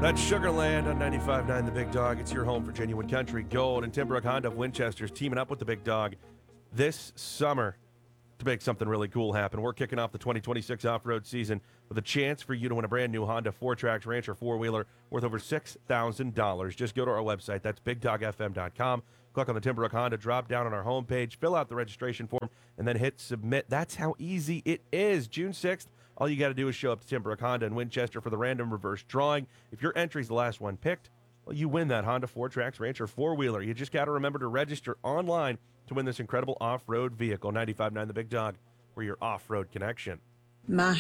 That's Sugarland on 95.9 The Big Dog. It's your home for genuine country gold. And Tim Brook Honda of Winchester's teaming up with the Big Dog this summer to make something really cool happen. We're kicking off the 2026 off-road season with a chance for you to win a brand new Honda 4Trax Rancher four-wheeler worth over $6,000. Just go to our website. That's BigDogFM.com. Click on the Tim Brook Honda drop down on our homepage. Fill out the registration form and then hit submit. That's how easy it is. June 6th. All you got to do is show up to Tim Brook Honda in Winchester for the random reverse drawing. If your entry's the last one picked, well, you win that Honda 4Trax Rancher four-wheeler. You just got to remember to register online to win this incredible off-road vehicle. 95.9 The Big Dog, where your off-road connection. My